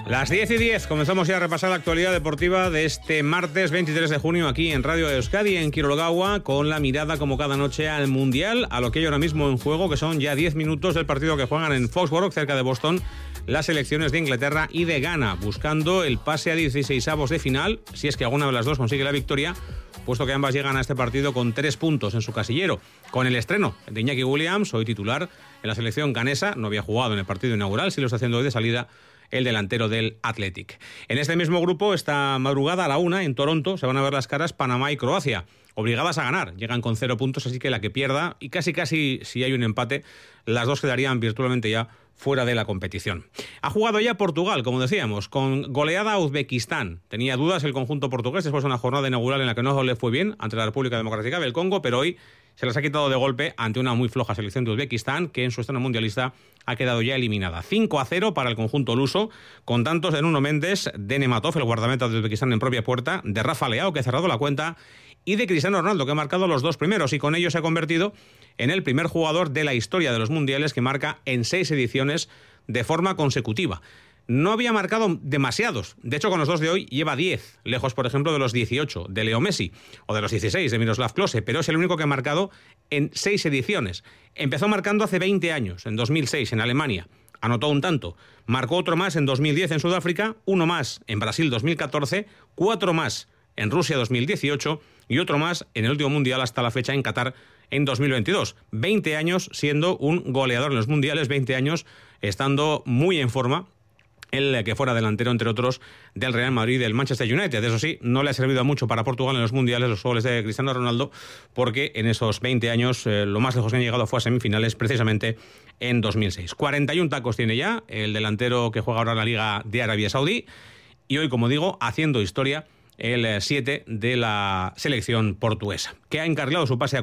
Las 10:10, comenzamos ya a repasar la actualidad deportiva de este martes 23 de junio aquí en Radio Euskadi, en Kirologagua, con la mirada como cada noche al Mundial, a lo que hay ahora mismo en juego, que son ya 10 minutos del partido que juegan en Foxborough, cerca de Boston, las selecciones de Inglaterra y de Ghana, buscando el pase a 16avos de final, si es que alguna de las dos consigue la victoria, puesto que ambas llegan a este partido con 3 puntos en su casillero, con el estreno de Iñaki Williams, hoy titular en la selección ghanesa. No había jugado en el partido inaugural, sí lo está haciendo hoy de salida el delantero del Athletic. En este mismo grupo, esta madrugada a la 1, en Toronto, se van a ver las caras Panamá y Croacia, obligadas a ganar. Llegan con 0 puntos, así que la que pierda, y casi si hay un empate, las dos quedarían virtualmente ya fuera de la competición. Ha jugado ya Portugal, como decíamos, con goleada a Uzbekistán. Tenía dudas el conjunto portugués después de una jornada inaugural en la que no le fue bien ante la República Democrática del Congo, pero hoy se las ha quitado de golpe ante una muy floja selección de Uzbekistán, que en su estreno mundialista ha quedado ya eliminada. 5-0 para el conjunto luso, con tantos de Nuno Méndez, de Nematov, el guardameta de Uzbekistán en propia puerta, de Rafa Leao, que ha cerrado la cuenta, y de Cristiano Ronaldo, que ha marcado los 2 primeros, y con ello se ha convertido en el primer jugador de la historia de los mundiales que marca en 6 ediciones de forma consecutiva. No había marcado demasiados. De hecho, con los 2 de hoy lleva 10, lejos, por ejemplo, de los 18 de Leo Messi o de los 16 de Miroslav Klose, pero es el único que ha marcado en 6 ediciones. Empezó marcando hace 20 años, en 2006, en Alemania. Anotó un tanto. Marcó otro más en 2010 en Sudáfrica, uno más en Brasil 2014, 4 más en Rusia 2018 y otro más en el último mundial hasta la fecha en Qatar en 2022. 20 años siendo un goleador en los mundiales, 20 años estando muy en forma, el que fuera delantero, entre otros, del Real Madrid y del Manchester United. Eso sí, no le ha servido mucho para Portugal en los mundiales los goles de Cristiano Ronaldo, porque en esos 20 años lo más lejos que han llegado fue a semifinales, precisamente en 2006. 41 tacos tiene ya el delantero que juega ahora en la Liga de Arabia Saudí, y hoy, como digo, haciendo historia, el 7 de la selección portuguesa, que ha encarrilado su pase a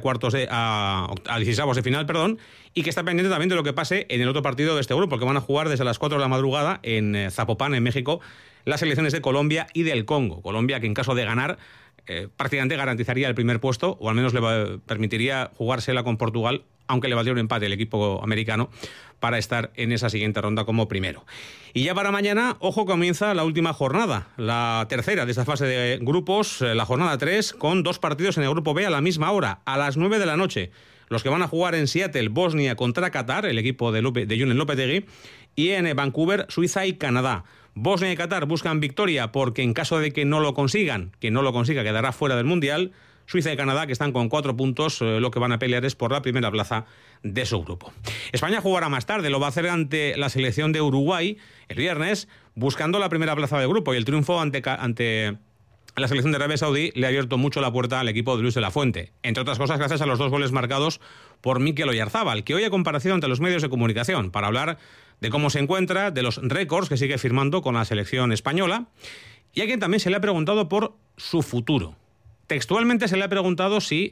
16avos de final, y que está pendiente también de lo que pase en el otro partido de este grupo, que van a jugar desde las 4 de la madrugada en Zapopan, en México, las selecciones de Colombia y del Congo. Colombia, que en caso de ganar, prácticamente garantizaría el primer puesto, o al menos le permitiría jugársela con Portugal, aunque le valdría un empate el equipo americano, para estar en esa siguiente ronda como primero. Y ya para mañana, ojo, comienza la última jornada, la tercera de esta fase de grupos, la jornada 3, con 2 partidos en el grupo B a la misma hora, a las 9 de la noche. Los que van a jugar en Seattle, Bosnia contra Qatar, el equipo de Julen Lopetegui, y en Vancouver, Suiza y Canadá. Bosnia y Qatar buscan victoria porque en caso de que no lo consiga, quedará fuera del Mundial. Suiza y Canadá, que están con 4 puntos, lo que van a pelear es por la primera plaza de su grupo. España jugará más tarde, lo va a hacer ante la selección de Uruguay el viernes, buscando la primera plaza de grupo, y el triunfo ante la selección de Arabia Saudí le ha abierto mucho la puerta al equipo de Luis de la Fuente, entre otras cosas gracias a los 2 goles marcados por Mikel Oyarzabal, que hoy ha comparecido ante los medios de comunicación para hablar de cómo se encuentra, de los récords que sigue firmando con la selección española, y a quien también se le ha preguntado por su futuro. Textualmente se le ha preguntado si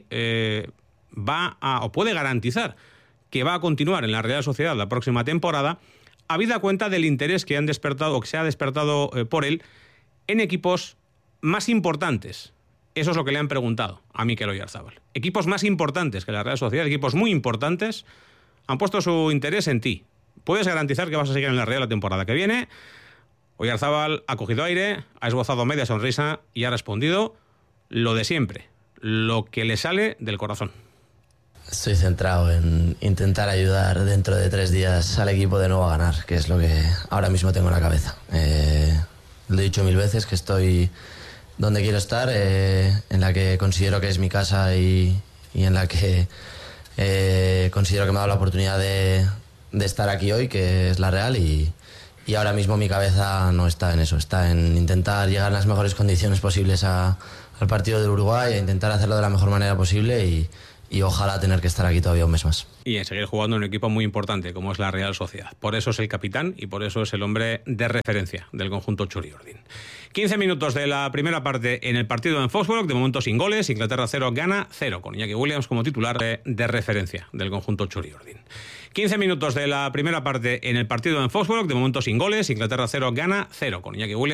o puede garantizar que va a continuar en la Real Sociedad la próxima temporada, habida cuenta del interés que se ha despertado por él en equipos más importantes. Eso es lo que le han preguntado a Mikel Oyarzabal. Equipos más importantes que la Real Sociedad, equipos muy importantes, han puesto su interés en ti. ¿Puedes garantizar que vas a seguir en la Real la temporada que viene? Oyarzabal ha cogido aire, ha esbozado media sonrisa y ha respondido lo de siempre, lo que le sale del corazón. Estoy centrado en intentar ayudar dentro de 3 días al equipo de nuevo a ganar, que es lo que ahora mismo tengo en la cabeza. Lo he dicho 1000 veces, que estoy donde quiero estar, en la que considero que es mi casa y en la que considero que me ha dado la oportunidad de estar aquí hoy, que es la Real, y ahora mismo mi cabeza no está en eso, está en intentar llegar en las mejores condiciones posibles al partido del Uruguay, a intentar hacerlo de la mejor manera posible y ojalá tener que estar aquí todavía un mes más. Y en seguir jugando en un equipo muy importante como es la Real Sociedad. Por eso es el capitán y por eso es el hombre de referencia del conjunto Txuri-Urdin. 15 minutos de la primera parte en el partido en Foxborough, de momento sin goles, Inglaterra 0, Ghana 0, con Iñaki Williams como titular de referencia del conjunto Txuri-Urdin. 15 minutos de la primera parte en el partido en Foxborough, de momento sin goles, Inglaterra 0, Ghana 0, con Iñaki Williams